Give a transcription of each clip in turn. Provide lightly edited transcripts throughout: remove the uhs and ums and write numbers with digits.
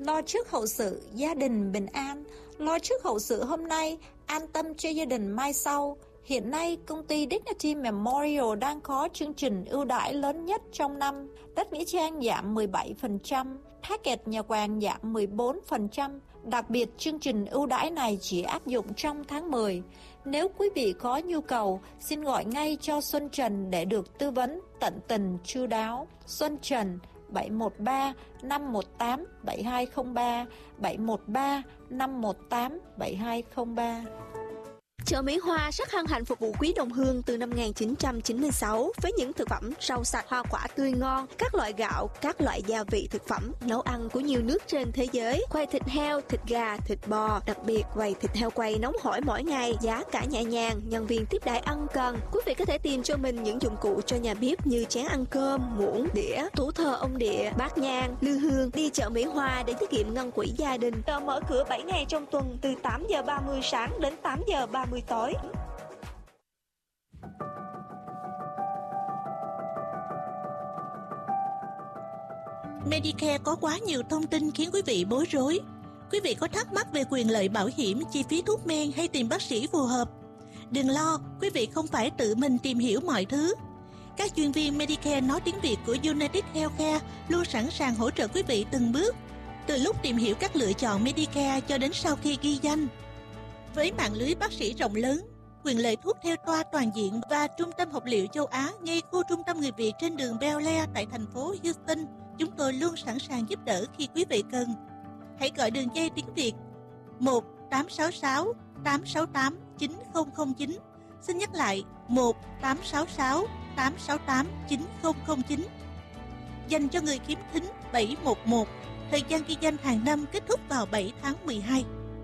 Lo trước hậu sự, gia đình bình an. Lo trước hậu sự hôm nay, an tâm cho gia đình mai sau. Hiện nay, công ty Dignity Memorial đang có chương trình ưu đãi lớn nhất trong năm. Đất Nghĩa Trang giảm 17%, package nhà quàng giảm 14%. Đặc biệt, chương trình ưu đãi này chỉ áp dụng trong tháng 10. Nếu quý vị có nhu cầu, xin gọi ngay cho Xuân Trần để được tư vấn tận tình chu đáo. Xuân Trần 713-518-7203, 713-518-7203. Chợ Mỹ Hoa rất hân hạnh phục vụ quý đồng hương từ năm 1996 với những thực phẩm rau sạch, hoa quả tươi ngon, các loại gạo, các loại gia vị thực phẩm nấu ăn của nhiều nước trên thế giới, quầy thịt heo, thịt gà, thịt bò, đặc biệt quầy thịt heo quay nóng hổi mỗi ngày, giá cả nhẹ nhàng, nhân viên tiếp đãi ân cần. Quý vị có thể tìm cho mình những dụng cụ cho nhà bếp như chén ăn cơm, muỗng, đĩa, tủ thờ ông địa, bát nhang, lư hương. Đi chợ Mỹ Hoa để tiết kiệm ngân quỹ gia đình. Chợ mở cửa 7 ngày trong tuần từ 8 giờ 30 sáng đến 8 giờ 30 tối. Medicare có quá nhiều thông tin khiến quý vị bối rối. Quý vị có thắc mắc về quyền lợi bảo hiểm, chi phí thuốc men hay tìm bác sĩ phù hợp? Đừng lo, quý vị không phải tự mình tìm hiểu mọi thứ. Các chuyên viên Medicare nói tiếng Việt của United Healthcare luôn sẵn sàng hỗ trợ quý vị từng bước, từ lúc tìm hiểu các lựa chọn Medicare cho đến sau khi ghi danh. Với mạng lưới bác sĩ rộng lớn, quyền lợi thuốc theo toa toàn diện và trung tâm học liệu châu Á ngay khu trung tâm người Việt trên đường Bel Air tại thành phố Houston, chúng tôi luôn sẵn sàng giúp đỡ khi quý vị cần. Hãy gọi đường dây tiếng Việt 1-866-868-9009. Xin nhắc lại 1-866-868-9009. Dành cho người khiếm thính 711. Thời gian ghi danh hàng năm kết thúc vào 7 tháng 12.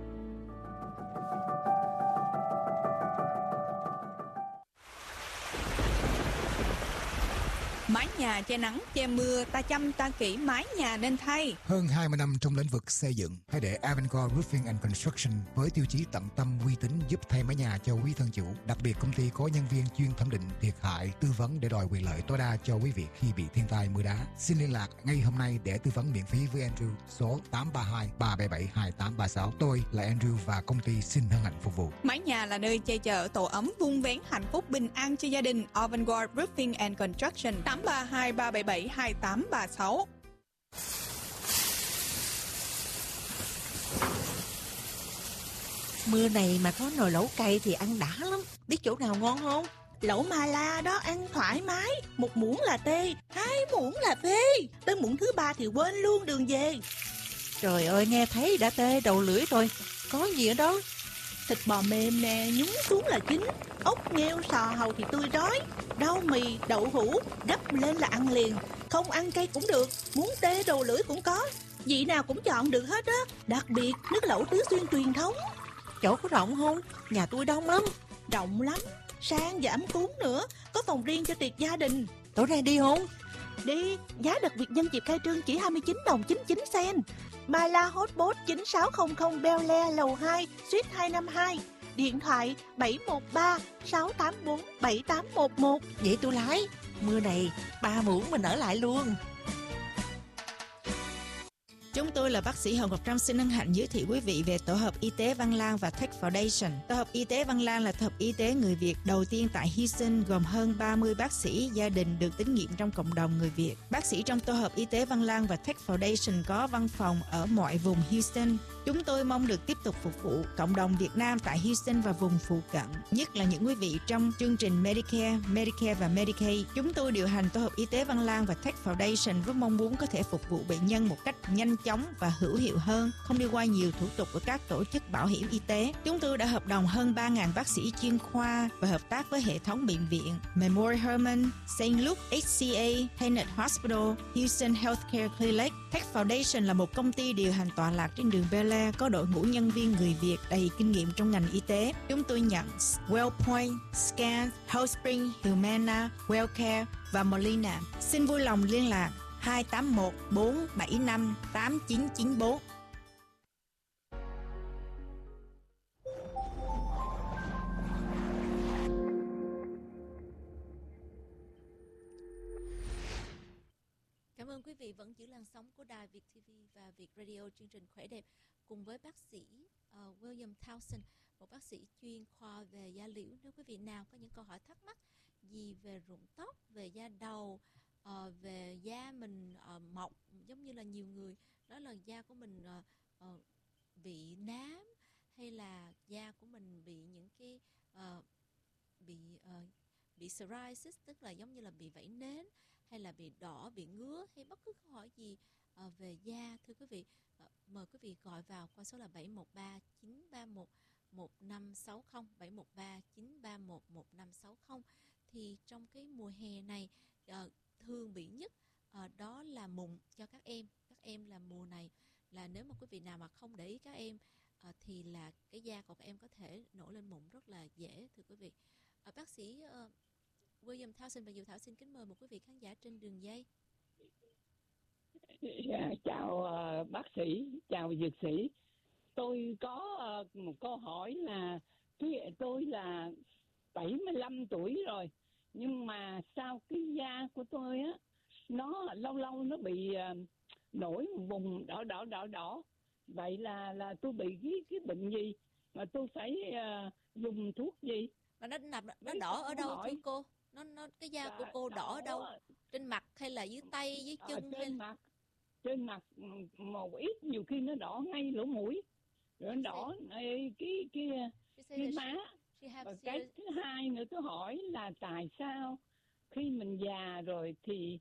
Mái nhà che nắng, che mưa, ta chăm ta kỹ mái nhà nên thay. Hơn 20 năm trong lĩnh vực xây dựng, hãy để Avangard Roofing and Construction với tiêu chí tận tâm uy tín giúp thay mái nhà cho quý thân chủ. Đặc biệt công ty có nhân viên chuyên thẩm định thiệt hại, tư vấn để đòi quyền lợi tối đa cho quý vị khi bị thiên tai mưa đá. Xin liên lạc ngay hôm nay để tư vấn miễn phí với Andrew số 832-377-2836. Tôi là Andrew và công ty xin hân hạnh phục vụ. Mái nhà là nơi che chở tổ ấm vun vén hạnh phúc bình an cho gia đình. Avangard Roofing and Construction 832-377-2836. Mưa này mà có nồi lẩu cay thì ăn đã lắm. Biết chỗ nào ngon không? Lẩu Mà La đó ăn thoải mái. 1 muỗng là tê, 2 muỗng là phê. Tới muỗng thứ 3 thì quên luôn đường về. Trời ơi, nghe thấy đã tê đầu lưỡi rồi. Có gì ở đó? Thịt bò mềm nè, nhúng xuống là chín. Ốc, nghêu, sò, hàu thì tươi rói. Rau mì, đậu hũ, gấp lên là ăn liền. Không ăn cay cũng được, muốn tê đầu lưỡi cũng có. Vị nào cũng chọn được hết á. Đặc biệt nước lẩu Tứ Xuyên truyền thống. Chỗ có rộng không? Nhà tôi đông lắm. Rộng lắm, sang và ấm cúng nữa. Có phòng riêng cho tiệc gia đình. Tối nay đi không? Đi, giá đặc biệt nhân dịp khai trương chỉ 29 đồng 99 sen. Mà La Hotpot 9600 Bel Air lầu 2, suite 252. Điện thoại 713-684-7811. Vậy tôi lái. Mưa này 3 muỗng mình ở lại luôn. Chúng tôi là bác sĩ Hồng Ngọc Trâm xin hân hạnh giới thiệu quý vị về Tổ hợp Y tế Văn Lang và Tech Foundation. Tổ hợp Y tế Văn Lang là tổ hợp y tế người Việt đầu tiên tại Houston, gồm hơn 30 bác sĩ gia đình được tín nhiệm trong cộng đồng người Việt. Bác sĩ trong Tổ hợp Y tế Văn Lang và Tech Foundation có văn phòng ở mọi vùng Houston. Chúng tôi mong được tiếp tục phục vụ cộng đồng Việt Nam tại Houston và vùng phụ cận, nhất là những quý vị trong chương trình Medicare, Medicare và Medicaid. Chúng tôi điều hành Tổ hợp Y tế Văn Lang và Tech Foundation với mong muốn có thể phục vụ bệnh nhân một cách nhanh chóng và hữu hiệu hơn, không đi qua nhiều thủ tục của các tổ chức bảo hiểm y tế. Chúng tôi đã hợp đồng hơn 3.000 bác sĩ chuyên khoa và hợp tác với hệ thống bệnh viện Memorial Hermann, St. Luke, HCA, Tenet Hospital, Houston Healthcare Clinic. Tech Foundation là một công ty điều hành tọa lạc trên đường Bel Air, có đội ngũ nhân viên người Việt đầy kinh nghiệm trong ngành y tế. Chúng tôi nhận WellPoint, Scan, HealthSpring, Humana, WellCare và Molina. Xin vui lòng liên lạc 281-475-8994. Cảm ơn quý vị vẫn giữ làn sống của đài Việt TV và Việt Radio, chương trình Khỏe Đẹp cùng với bác sĩ William Townsend, một bác sĩ chuyên khoa về da liễu. Nếu quý vị nào có những câu hỏi thắc mắc gì về rụng tóc, về da đầu, về da mình mọc, giống như là nhiều người đó là da của mình bị nám, hay là da của mình bị những cái bị psoriasis, tức là giống như là bị vảy nến, hay là bị đỏ, bị ngứa, hay bất cứ câu hỏi gì về da, thưa quý vị, mời quý vị gọi vào qua số là 713 931 1560, 713 931 1560. Thì trong cái mùa hè này thường bị nhất đó là mụn cho các em. Các em là mùa này là nếu mà quý vị nào mà không để ý các em thì là cái da của các em có thể nổi lên mụn rất là dễ, thưa quý vị. Bác sĩ William Townsend và Diệu Thảo xin kính mời một quý vị khán giả trên đường dây. Chào bác sĩ, chào dược sĩ. Tôi có một câu hỏi là tôi là 75 tuổi rồi, nhưng mà sao cái da của tôi á nó lâu lâu nó bị nổi một vùng đỏ. Vậy là tôi bị cái bệnh gì mà tôi phải dùng thuốc gì? Mà nó đỏ ở đâu thưa cô? Nó cái da của cô đỏ ở đâu? Trên mặt hay là dưới tay, dưới chân? Trên mặt một ít, nhiều khi nó đỏ ngay lỗ mũi, rồi nó đỏ cái má. Và cái thứ hai nữa tôi hỏi là tại sao khi mình già rồi thì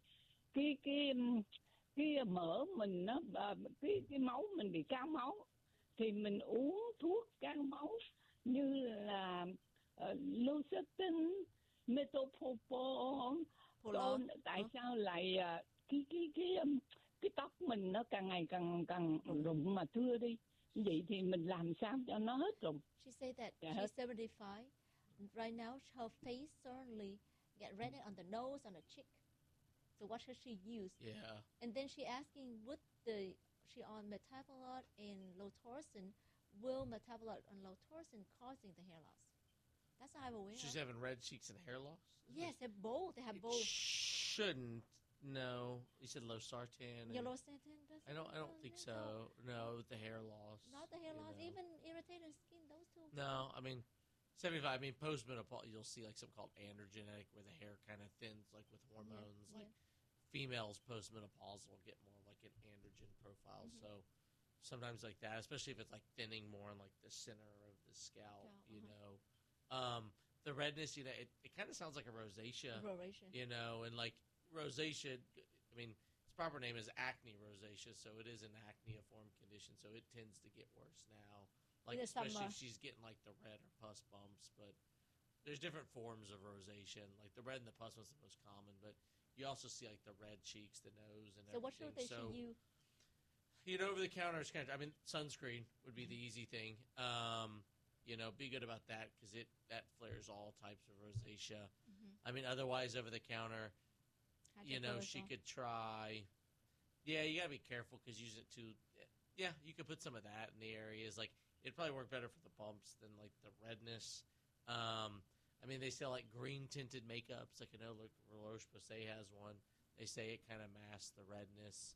cái mỡ mình nó cái máu mình bị cao máu, thì mình uống thuốc cao máu như là Losertan, Metoprolol, tại sao lại cái tóc mình nó càng ngày càng rụng mà thưa đi? Vậy thì mình làm sao cho nó hết rụng? She said that she's 75. Right now her face certainly get redder on the nose, on the cheek. So what should she use? Yeah. And then she asking, she on metabolite and Lotaurin? Will metabolite and Lotaurin causing the hair loss? That's how I'm aware. She's having red cheeks and hair loss? Yes, they're both. They have both. Shouldn't. No. You said Losartan. Your Losartan doesn't? I don't think so. No, with the hair loss. Not the hair loss. Even irritated skin, those two. No, I mean, 75. I mean, postmenopause, you'll see like something called androgenetic, where the hair kind of thins, like with hormones. Like females postmenopausal will get more like an androgen profile. So sometimes like that, especially if it's like thinning more in like the center of the scalp, you know. The redness, you know, it kind of sounds like a rosacea. Rosacea. You know, and like rosacea, I mean, its proper name is acne rosacea, so it is an acneiform condition, so it tends to get worse now. Like, especially if she's getting like the red or pus bumps, but there's different forms of rosacea, and like the red and the pus was the most common, but you also see like the red cheeks, the nose, and everything. So what should they should use? You know, over the counter is kind of, I mean, sunscreen would be the easy thing. You know, be good about that because that flares all types of rosacea. I mean, otherwise, over the counter, you know, she could try. Yeah, you got to be careful because using it too. Yeah, you could put some of that in the areas. Like, it'd probably work better for the bumps than, like, the redness. I mean, they sell, like, green-tinted makeups. Like, I know like, Roche-Posay has one. They say it kind of masks the redness.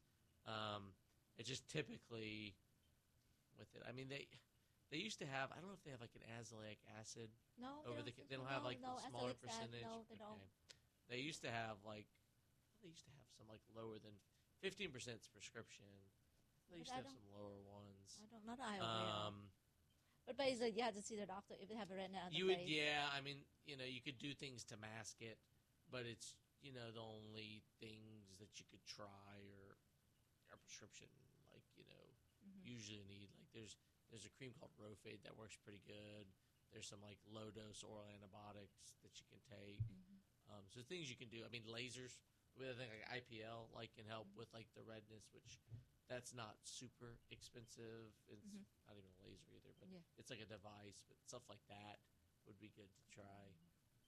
It's just typically with it. I mean, they used to have, I don't know if they have, like, an azelaic acid. No, they don't have, like, the smaller percentage. No, they don't. They used to have, like, they used to have some, like, lower than 15% is prescription. They used to have some lower ones. I don't know that I aware. But basically, you have to see the doctor if they have a redness on the face. Yeah, I mean, you know, you could do things to mask it, but it's, you know, the only things that you could try or a prescription, like, you know, usually need. Like, there's a cream called Rofade that works pretty good. There's some, like, low-dose oral antibiotics that you can take. So things you can do. I mean, lasers with a thing like IPL, like, can help with, like, the redness, which that's not super expensive. It's not even a laser either, but it's like a device. But stuff like that would be good to try.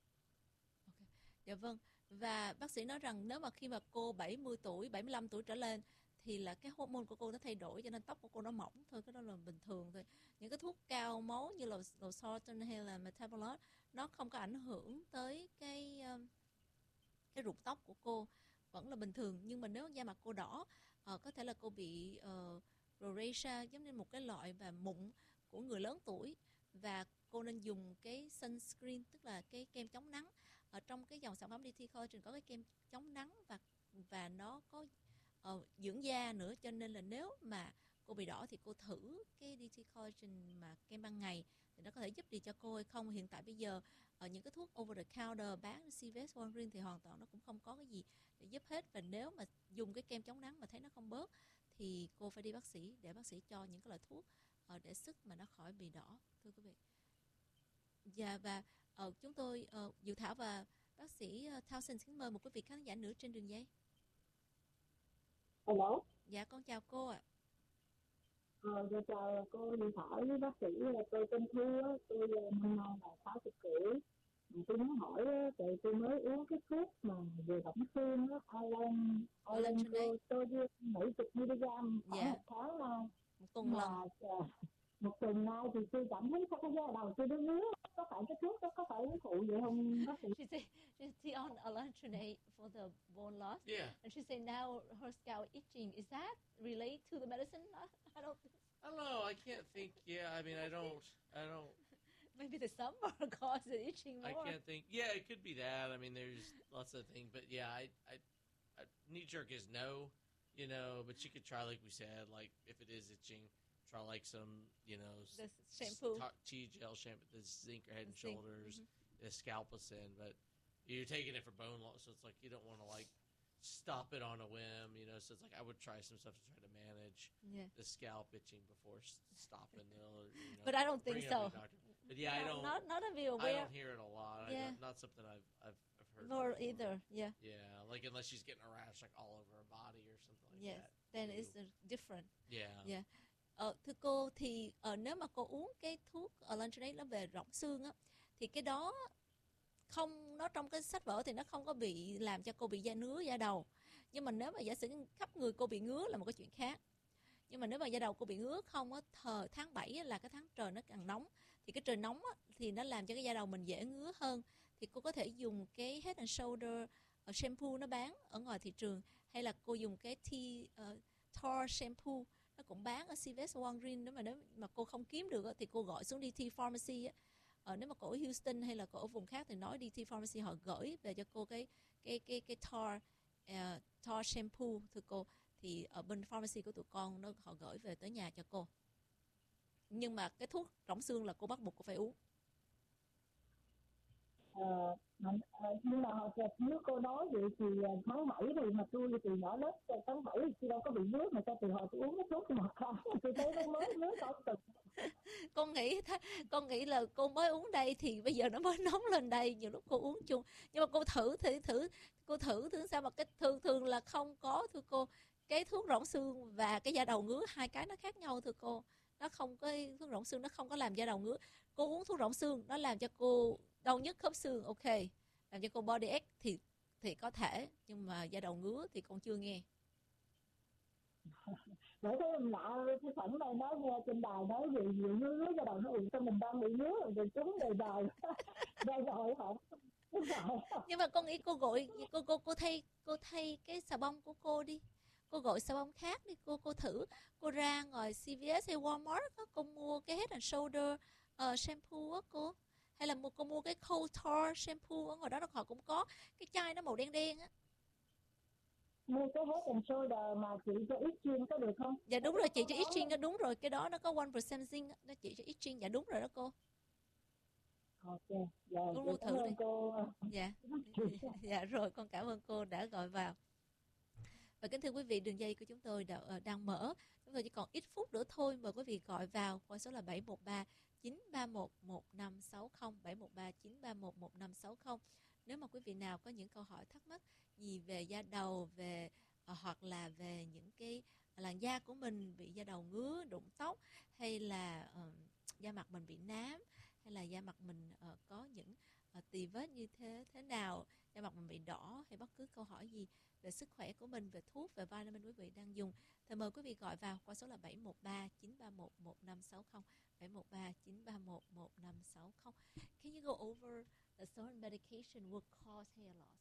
Okay. Dạ vâng. Và bác sĩ nói rằng nếu mà khi mà cô 70 tuổi, 75 tuổi trở lên thì là cái hormone của cô nó thay đổi cho nên tóc của cô nó mỏng thôi, cái đó là bình thường thôi. Những cái thuốc cao máu như là Losartan hay là metabolite nó không có ảnh hưởng tới cái rụng tóc của cô, vẫn là bình thường. Nhưng mà nếu da mặt cô đỏ Có thể là cô bị rosacea, giống như một cái loại và mụn của người lớn tuổi, và cô nên dùng cái sunscreen, tức là cái kem chống nắng. Ở trong cái dòng sản phẩm DT Collagen có cái kem chống nắng và nó có dưỡng da nữa, cho nên là nếu mà cô bị đỏ thì cô thử cái DT Collagen mà kem ban ngày thì nó có thể giúp gì cho cô hay không. Hiện tại bây giờ những cái thuốc over the counter bán CVS, Walgreens thì hoàn toàn nó cũng không có cái gì để giúp hết, và nếu mà dùng cái kem chống nắng mà thấy nó không bớt thì cô phải đi bác sĩ để bác sĩ cho những cái loại thuốc để sức mà nó khỏi bị đỏ, thưa quý vị. Và chúng tôi Diệu Thảo và bác sĩ Townsend xin mời một quý vị khán giả nữa trên đường dây. Hello. Dạ con chào cô ạ. Dạ chào cô Diệu Thảo với bác sĩ, tôi tên Thu, tôi năm nay là 60 tuổi. Tôi muốn hỏi tại tôi mới uống cái thuốc mà về động xương á, tôi 70 mg khoảng một tháng nay. Một tuần lần. Một tuần nay thì tôi cảm thấy cái da đầu tôi nó ngứa, có phải cái thuốc đó có phải phụ vậy không bác sĩ? She's on alendronate for the bone loss. Yeah. And she said now her scalp itching. Is that related to the medicine? I don't know. I can't think. Yeah, I mean, I don't. Maybe the summer causes the itching more. I can't think. Yeah, it could be that. I mean, there's lots of things, but yeah, I knee jerk is no, but you could try, like we said, like if it is itching, try like some, the shampoo, tea gel shampoo, the zinc or Head and Shoulders, the Scalpicin, but you're taking it for bone loss, so it's like you don't want to like stop it on a whim, so it's like I would try some stuff to try to manage the scalp itching before stopping it. But I don't think so. But yeah, I don't. Not to be aware. I don't hear it a lot. Yeah. Not something I've heard. Nor either. Yeah. Yeah, like unless she's getting a rash like all over her body or something like yes, that. Then it's different. Yeah. Yeah. Thưa cô thì nếu mà cô uống cái thuốc alendronate nó về rỗng xương á, thì cái đó không, nó trong cái sách vở thì nó không có bị làm cho cô bị da ngứa da đầu. Nhưng mà nếu mà giả sử khắp người cô bị ngứa là một cái chuyện khác. Nhưng mà nếu mà da đầu cô bị ngứa không á, tháng 7 là cái tháng trời nó càng nóng, thì cái trời nóng á, thì nó làm cho cái da đầu mình dễ ngứa hơn. Thì cô có thể dùng cái Head and Shoulder shampoo nó bán ở ngoài thị trường, hay là cô dùng cái Tar shampoo nó cũng bán ở CVS, Walgreens. Nếu mà cô không kiếm được thì cô gọi xuống DT Pharmacy á. Nếu mà cô ở Houston hay là cô ở vùng khác thì nói DT Pharmacy họ gửi về cho cô cái Tar shampoo, thưa cô. Thì ở bên pharmacy của tụi con họ gửi về tới nhà cho cô. Nhưng mà cái thuốc rỗng xương là cô bắt buộc cô phải uống. Nhưng mà nếu cô nói vậy thì tháng 7 thì mà tôi từ nhỏ lớp tháng 7 thì đâu có bị nước, mà từ hồi tôi uống cái thuốc mà không, tôi thấy nó mới nước có từng. Con nghĩ là cô mới uống đây thì bây giờ nó mới nóng lên đây, nhiều lúc cô uống chung. Nhưng mà cô thử sao mà cái thường là không có, thưa cô. Cái thuốc rỗng xương và cái da đầu ngứa hai cái nó khác nhau, thưa cô. Nó không có, thuốc rỗng xương nó không có làm da đầu ngứa. Cô uống thuốc rỗng xương nó làm cho cô đau nhức khớp xương, ok. Làm cho cô body ache thì có thể, nhưng mà da đầu ngứa thì con chưa nghe. Để thấy em lạ cái phỏng này nói nghe trên đài nói gì ngứa da đầu nó cho mình đang bị ngứa rồi chúng đời rồi không. Nhưng mà con nghĩ cô gọi cô thay cái xà bông của cô đi. Cô gọi xà bông khác đi, cô thử, cô ra ngoài CVS hay Walmart đó, cô mua cái Head and Shoulder shampoo á cô, hay là cô mua cái Cold Tar shampoo ở ngoài đó họ cũng có cái chai nó màu đen đen á. Mua cái Head and Shoulder mà chị cho itching có được không? Dạ đúng rồi, chị cho itching đó, đúng rồi, cái đó nó có 1% zinc, nó chị cho itching, dạ đúng rồi đó cô. Ok, dạ, cô mua thử đi. Cô. Dạ. Dạ rồi, con cảm ơn cô đã gọi vào. Và kính thưa quý vị, đường dây của chúng tôi đang mở. Chúng tôi chỉ còn ít phút nữa thôi, mời quý vị gọi vào qua số là 713 931 1560, 713 931 1560. Nếu mà quý vị nào có những câu hỏi thắc mắc gì về da đầu, về hoặc là về những cái làn da của mình bị da đầu ngứa, rụng tóc, hay là da mặt mình bị nám, hay là da mặt mình có những tì vết như thế nào, da mặt mình bị đỏ, hay bất cứ câu hỏi gì về sức khỏe của mình, về thuốc, về vitamin quý vị đang dùng, thì mời quý vị gọi vào qua số là 713 931 1560, 713 931 1560. Can you go over the certain medication will cause hair loss?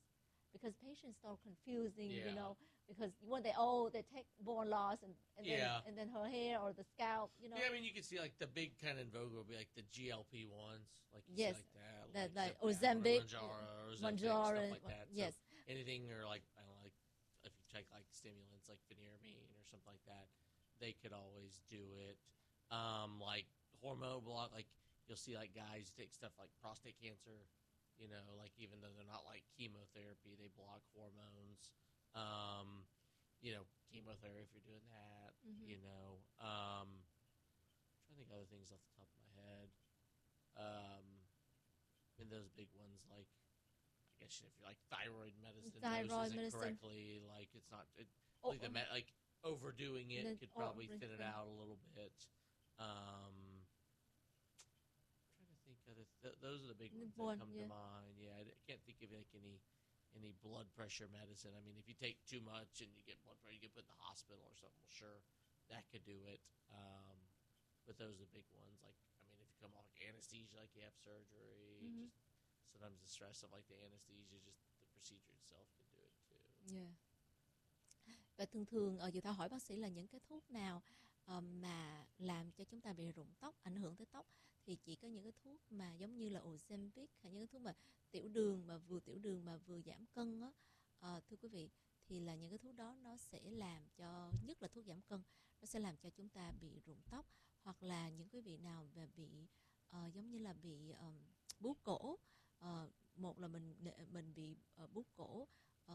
because patients are confusing, Yeah. you know, because when they take Bonolos and Yeah. then her hair or the scalp, you know. Yeah, I mean, you can see like the big kind of in vogue will be like the GLP ones, like you Yes. see like that, Like Zepbound Ozempic, or Manjaro, Mounjaro, stuff like that. yes. So anything or like I don't know, like if you take like stimulants like phenyramine or something like that, they could always do it. Like hormone block, like you'll see like guys take stuff like prostate cancer, you know, like even though they're not like chemotherapy, they block hormones. You know, chemotherapy if you're doing that, Mhm. you know. I'm trying to think of other things off the top of my head. And those big ones like I guess if you're like thyroid medicine Thyroid doses it medicine. correctly, like it's not Oh, like like overdoing it then could probably thin it everything. out a little bit. Trying to think of those are the big ones One, that come yeah. to mind. Yeah, I can't think of like any blood pressure medicine. I mean, if you take too much and you get blood pressure, you get put in the hospital or something. Well, sure, that could do it. But those are the big ones. Like, I mean, if you come off like anesthesia, like you have surgery, Mhm. just sometimes the stress of like the anesthesia, just the procedure itself could do it too. Yeah. Và thường dự thảo hỏi bác sĩ là những cái thuốc nào mà làm cho chúng ta bị rụng tóc, ảnh hưởng tới tóc, thì chỉ có những cái thuốc mà giống như là Ozempic hay những cái thuốc mà tiểu đường mà vừa giảm cân á, thưa quý vị, thì là những cái thuốc đó nó sẽ làm cho, nhất là thuốc giảm cân, nó sẽ làm cho chúng ta bị rụng tóc, hoặc là những quý vị nào mà bị giống như là bị bướu cổ, một là mình bị bướu cổ,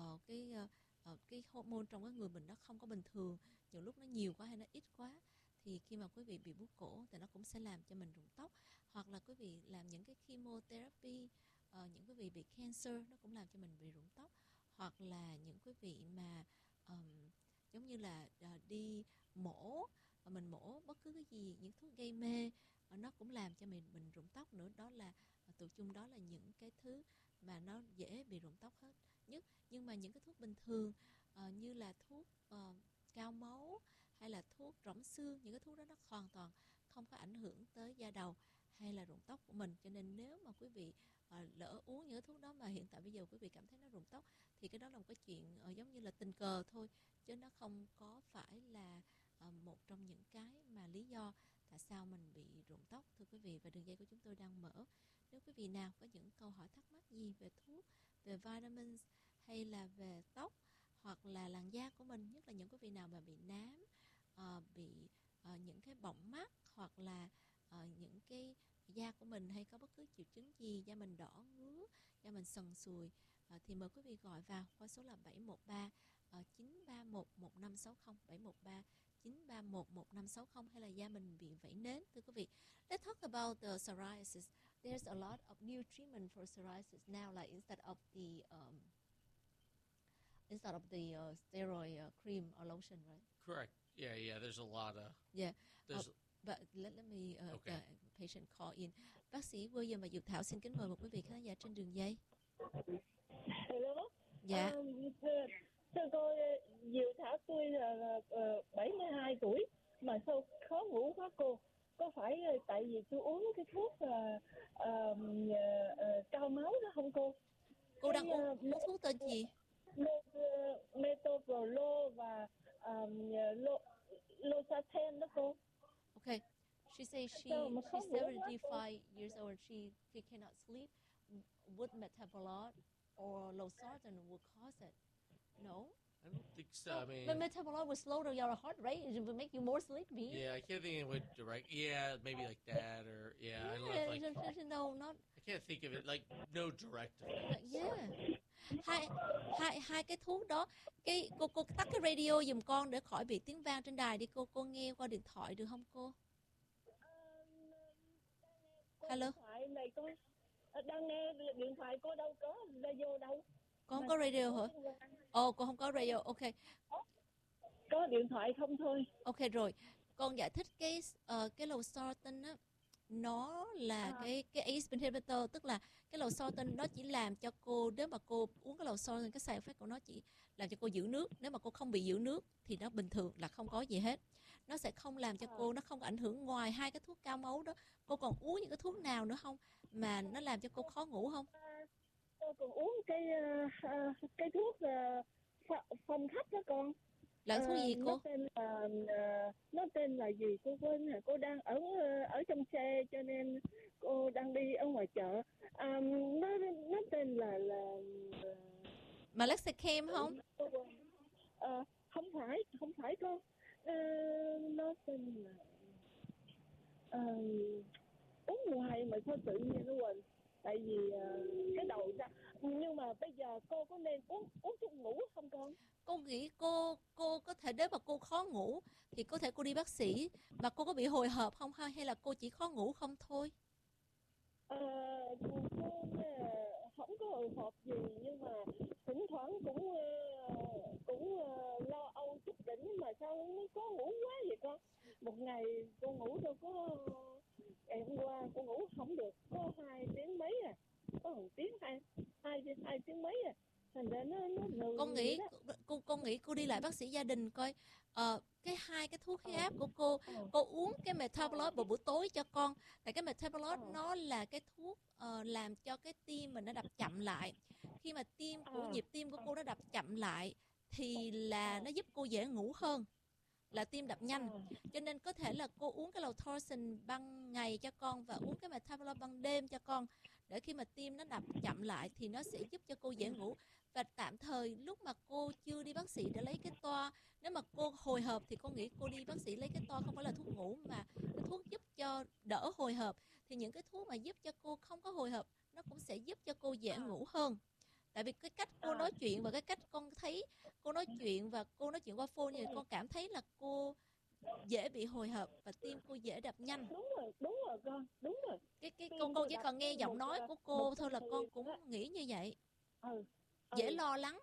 cái hormone trong cái người mình nó không có bình thường, nhiều lúc nó nhiều quá hay nó ít quá, thì khi mà quý vị bị bướu cổ thì nó cũng sẽ làm cho mình rụng tóc, hoặc là quý vị làm những cái chemotherapy, những quý vị bị cancer nó cũng làm cho mình bị rụng tóc, hoặc là những quý vị mà giống như là đi mổ, mình mổ bất cứ cái gì, những thuốc gây mê, nó cũng làm cho mình rụng tóc nữa. Đó là tụi chung, đó là những cái thứ mà nó dễ bị rụng tóc hết nhất. Nhưng mà những cái thuốc bình thường như là thuốc cao máu hay là thuốc rỗng xương, những cái thuốc đó nó hoàn toàn không có ảnh hưởng tới da đầu hay là rụng tóc của mình. Cho nên nếu mà quý vị lỡ uống những cái thuốc đó mà hiện tại bây giờ quý vị cảm thấy nó rụng tóc, thì cái đó là một cái chuyện giống như là tình cờ thôi, chứ nó không có phải là một trong những cái mà lý do tại sao mình bị rụng tóc, thưa quý vị. Và đường dây của chúng tôi đang mở. Nếu quý vị nào có những câu hỏi thắc mắc gì về thuốc, về vitamins hay là về tóc hoặc là làn da của mình, nhất là những quý vị nào mà bị nám, bị những cái bọng mắt, hoặc là những cái da của mình hay có bất cứ triệu chứng gì, da mình đỏ ngứa, da mình sần sùi, thì mời quý vị gọi vào qua số là 713 931 1560, 713 931 1560, hay là da mình bị vẩy nến, thưa quý vị. Let's talk about the psoriasis. There's a lot of new treatment for psoriasis now, like instead of the steroid cream or lotion, right? Correct. Yeah. There's a lot of But let me Okay. the patient call in. Bác sĩ William và Dược Thảo xin kính mời một quý vị khán giả trên đường dây. Hello. Dạ. Thưa cô, Diệu Thảo, tôi là 72 tuổi mà sao khó ngủ quá cô? Có phải tại vì tôi uống cái thuốc cao máu đó không cô? Cô đang uống thuốc tên gì? Metoprolol và Losartan đó cô. Okay. She says Sao mà khó she's ngủ quá 75 years old. She cannot sleep. Would metabolite or losartan will cause it? No. I don't think so. I mean, But metabolite will slow down your heart rate. It will make you more sleepy. yeah, I can't think it would direct. Yeah, maybe like that, or I don't know. If, like, No, not. I can't think of it like no direct effects. Yeah. Hai cái thuốc đó. Cái cô tắt cái radio giùm con để khỏi bị tiếng vang trên đài đi cô. Cô nghe qua điện thoại được không cô? Hello. Điện thoại này con đang nghe điện thoại, cô đâu có radio đâu. Con không có radio hả? Cô không có radio. Ok. Có điện thoại không thôi. Ok rồi. Con giải thích cái losartan á, nó là cái ACE inhibitor, tức là cái losartan đó chỉ làm cho cô, nếu mà cô uống cái losartan, cái side effect của nó chỉ làm cho cô giữ nước. Nếu mà cô không bị giữ nước thì nó bình thường, là không có gì hết. Nó sẽ không làm cho cô, nó không có ảnh hưởng. Ngoài hai cái thuốc cao máu đó, cô còn uống những cái thuốc nào nữa không mà nó làm cho cô khó ngủ không? Tôi cô còn uống cái thuốc phong thấp đó con. Là thuốc gì cô? Nó tên là gì cô quên hả? Cô đang ở trong xe cho nên cô đang đi ở ngoài chợ. Nó tên là Meloxicam không? Không phải con. Nó tên là uống hoài mà sao tự nhiên nó quên. Tại vì cái đầu ra. Nhưng mà bây giờ cô có nên uống thuốc ngủ không con? Cô nghĩ cô có thể, nếu mà cô khó ngủ thì có thể cô đi bác sĩ. Mà cô có bị hồi hộp không hay là cô chỉ khó ngủ không thôi? Cô không có hồi hộp gì, nhưng mà thỉnh thoảng cũng lo âu chút đỉnh, mà sao nó khó ngủ quá vậy con? Một ngày cô ngủ đâu có, ngày hôm qua cô ngủ không được có 2 tiếng mấy à, có 1 tiếng hai tiếng mấy à, thành ra nó con nghĩ cô đi lại bác sĩ gia đình coi cái 2 cái thuốc huyết áp của cô uống cái metabolite vào buổi tối cho con. Tại cái metabolite nó là cái thuốc làm cho cái tim mình nó đập chậm lại. Khi mà nhịp tim của cô nó đập chậm lại thì là nó giúp cô dễ ngủ hơn là tim đập nhanh. Cho nên có thể là cô uống cái Losartan ban ngày cho con và uống cái metabolite ban đêm cho con, để khi mà tim nó đập chậm lại thì nó sẽ giúp cho cô dễ ngủ. Và tạm thời lúc mà cô chưa đi bác sĩ để lấy cái toa, nếu mà cô hồi hộp thì con nghĩ cô đi bác sĩ lấy cái toa không phải là thuốc ngủ mà cái thuốc giúp cho đỡ hồi hộp. Thì những cái thuốc mà giúp cho cô không có hồi hộp nó cũng sẽ giúp cho cô dễ ngủ hơn. Tại vì cái cách cô nói chuyện và cái cách con thấy cô nói chuyện và cô nói chuyện qua phone thì con cảm thấy là cô dễ bị hồi hộp và tim cô dễ đập nhanh. Đúng rồi con, đúng rồi. Con chỉ cần nghe giọng nói của cô thôi là con cũng nghĩ như vậy. Dễ lo lắng.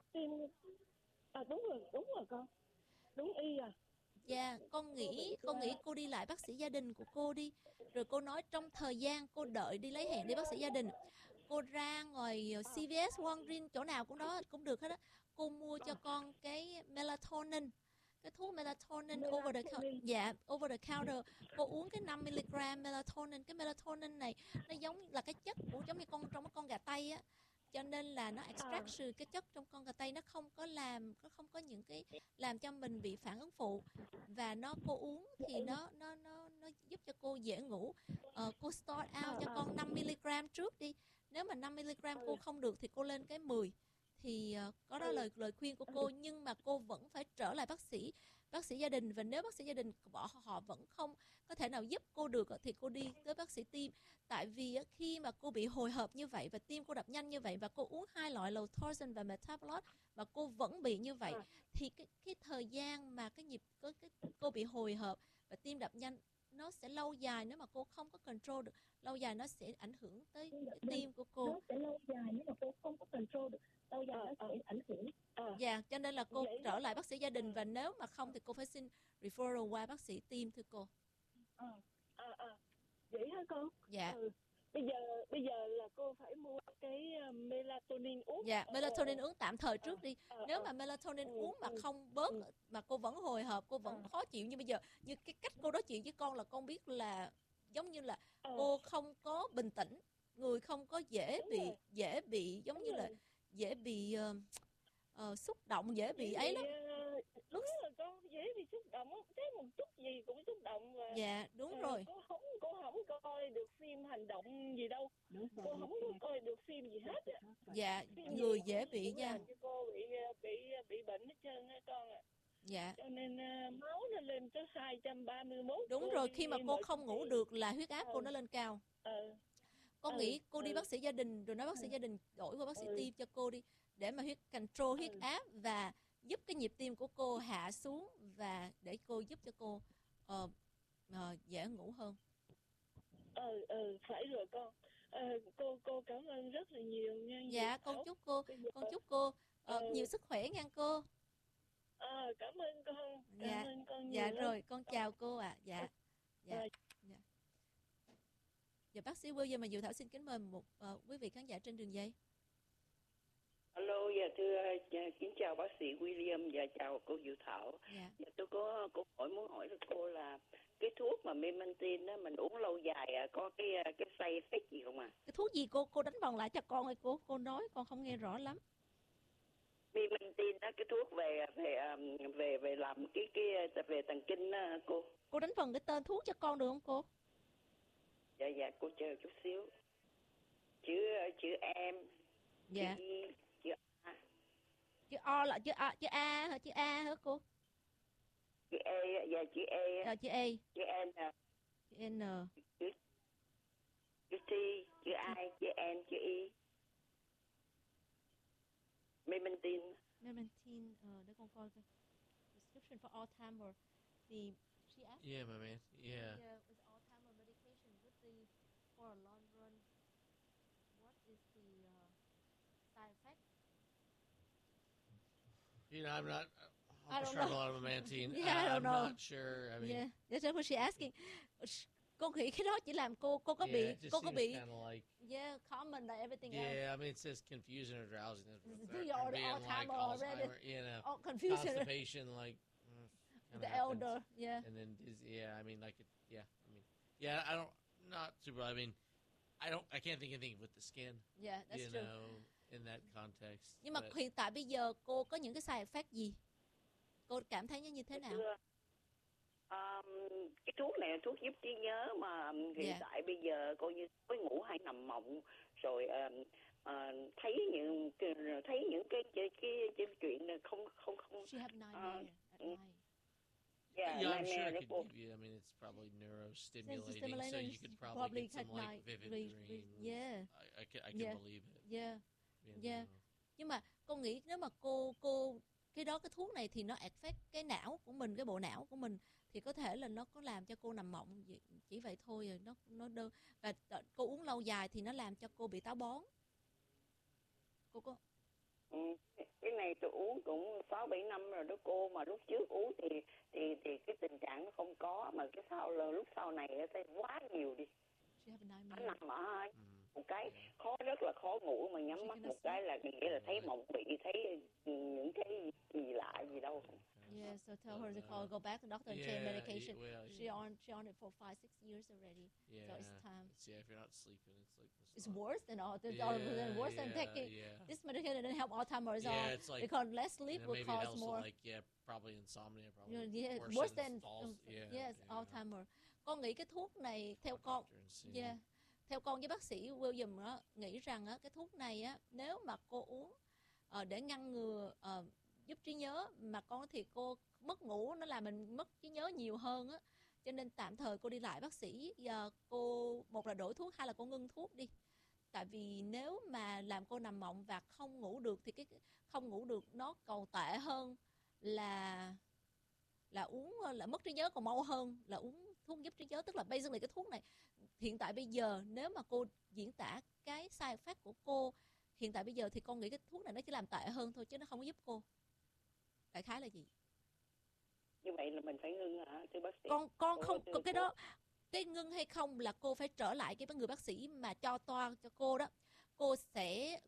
Đúng rồi con. Đúng y à. Dạ, con nghĩ cô đi lại bác sĩ gia đình của cô đi. Rồi cô nói trong thời gian cô đợi đi lấy hẹn đi bác sĩ gia đình, cô ra ngoài CVS, Walgreens, chỗ nào cũng được hết á. Cô mua cho con cái melatonin, cái thuốc melatonin over the counter. Cô uống cái 5mg melatonin. Cái melatonin này nó giống là cái chất của giống như trong con gà tây á. Cho nên là nó extract trừ cái chất trong con gà tây, nó không có những cái làm cho mình bị phản ứng phụ. Và cô uống thì nó giúp cho cô dễ ngủ. Cô start out cho con 5mg trước đi. Nếu mà 5mg cô không được thì cô lên cái 10. Thì có đó lời khuyên của cô, nhưng mà cô vẫn phải trở lại bác sĩ gia đình. Và nếu bác sĩ gia đình họ vẫn không có thể nào giúp cô được thì cô đi tới bác sĩ tim. Tại vì khi mà cô bị hồi hộp như vậy và tim cô đập nhanh như vậy và cô uống 2 loại Losartan và metabolite mà cô vẫn bị như vậy thì cái thời gian mà cô bị hồi hộp và tim đập nhanh nó sẽ lâu dài. Nếu mà cô không có control được, lâu dài nó sẽ ảnh hưởng tới cái tim của cô. Nó sẽ lâu dài nếu mà cô không có control được, lâu dài nó sẽ ảnh hưởng. Dạ, cho nên là cô trở lại bác sĩ gia đình, và nếu mà không thì cô phải xin referral qua bác sĩ tim thưa cô. Vậy hả con? Dạ. Bây giờ là cô phải mua cái melatonin uống. Dạ, melatonin uống tạm thời trước đi. Nếu mà melatonin uống mà không bớt mà cô vẫn hồi hộp, cô vẫn khó chịu như bây giờ, như cái cách cô nói chuyện với con là con biết là giống như là cô không có bình tĩnh, người không có dễ bị giống như là dễ bị xúc động, dễ bị ấy lắm. Đúng rồi con, dễ bị xúc động, thấy một chút gì cũng xúc động. Dạ, đúng rồi. Cô không coi được phim hành động gì đâu. Cô không coi được phim gì hết. Dạ, người dễ bị nha. Cô bị bệnh hết trơn á con ạ. Dạ. Cho nên máu nó lên tới 231. Đúng rồi, khi mà cô không ngủ được là huyết áp cô nó lên cao. Con nghĩ cô đi bác sĩ gia đình rồi nói bác sĩ gia đình đổi qua bác sĩ tim cho cô đi, để mà control huyết áp và giúp cái nhịp tim của cô hạ xuống, và để cô giúp cho cô dễ ngủ hơn. Phải rồi con. Cô cảm ơn rất là nhiều nha. Dạ, con chúc cô nhiều sức khỏe nha cô. Cảm ơn con. Cảm ơn con nhiều. Dạ rồi, con chào cô ạ. Dạ. Giờ bác sĩ Will, giờ mà Diệu Thảo xin kính mời một quý vị khán giả trên đường dây. Alo, dạ thưa, kính chào bác sĩ William và chào cô Diệu Thảo. Dạ tôi có câu hỏi muốn hỏi với cô là cái thuốc mà Memantine đó mình uống lâu dài có cái side effect gì không à? Cái thuốc gì cô đánh vần lại cho con ơi cô nói con không nghe rõ lắm. Memantine đó, cái thuốc về làm cái về thần kinh đó cô. Cô đánh vần cái tên thuốc cho con được không cô? Dạ cô chờ chút xíu. Chữ em. Dạ. Chữ A. Chữ O là chữ A hả? Chữ A hả cô? Chữ E, dạ chữ E. Chữ A. Chữ N. Chữ N. Chữ T, chữ I, chữ N, chữ E. Memantine, để con coi coi. Prescription for Alzheimer. She asked. Yeah, my man. Yeah. Yeah, with Alzheimer medication for a long run. What is the side effect? You know, I'm not. I don't struggle know. out of Memantine. Yeah, I don't I'm know. not sure. I mean, Yeah, that's what she asking. Cô nghĩ cái đó chỉ làm cô có yeah, bị it just seems kinda like. yeah, common like everything else. Yeah, I mean, it says confusion or drowsiness. But Do you already Alzheimer already? You know, Oh, confusion. constipation, like. The elder, yeah. And then, I mean, like, I don't, not super. I mean, I can't think of anything with the skin. Yeah, that's you true. know, in that context. Nhưng mà hiện tại bây giờ cô có những cái side effect gì? Cô cảm thấy nó như thế nào? Cái thuốc này là thuốc giúp trí nhớ mà hiện tại bây giờ coi như tối ngủ hay nằm mộng rồi thấy những cái chuyện này không. She have nightmare at night. Yeah, I'm sure I could give you. I mean, it's probably neurostimulating, so you could probably get some like vivid dreams. Yeah, I can believe it. Yeah. Nhưng mà con nghĩ nếu mà cô cái thuốc này thì nó affect cái não của mình, cái bộ não của mình thì có thể là nó có làm cho cô nằm mộng, chỉ vậy thôi rồi nó đơn, và cô uống lâu dài thì nó làm cho cô bị táo bón. Cô có cái này tôi uống cũng 6-7 năm rồi đó cô, mà lúc trước uống thì cái tình trạng nó không có, mà cái lúc sau này thấy quá nhiều đi. Nó nằm ở một cái rất là khó ngủ, mà nhắm mắt một cái là nghĩa là thấy mộng mị, thấy những cái gì lạ gì đâu. Yeah, so tell her to go back to the doctor and change medication. She on it for 5-6 years already. Yeah. So it's time. Yeah, if you're not sleeping, it's like it's worse than worse than taking this medication didn't help Alzheimer's. Yeah, it's like because less sleep will cause also more. Like probably insomnia, probably. Yeah, worse than Alzheimer. Con nghĩ cái thuốc này theo con. Yeah. Theo con với bác sĩ William đó, nghĩ rằng á, cái thuốc này á, nếu mà cô uống để ngăn ngừa giúp trí nhớ mà con thì cô mất ngủ, nó làm mình mất trí nhớ nhiều hơn á, cho nên tạm thời cô đi lại bác sĩ, cô một là đổi thuốc, hai là cô ngưng thuốc đi. Tại vì nếu mà làm cô nằm mộng và không ngủ được thì cái không ngủ được nó còn tệ hơn là uống là mất trí nhớ còn mau hơn là uống thuốc giúp trí nhớ. Tức là basically cái thuốc này hiện tại bây giờ nếu mà cô diễn tả cái side effect của cô hiện tại bây giờ thì con nghĩ cái thuốc này nó chỉ làm tệ hơn thôi chứ nó không có giúp cô. Đại khái là gì? Như vậy là mình phải ngưng hả thưa bác sĩ? Con không cái đó, cái ngưng hay không là cô phải trở lại cái người bác sĩ mà cho toa cho cô đó.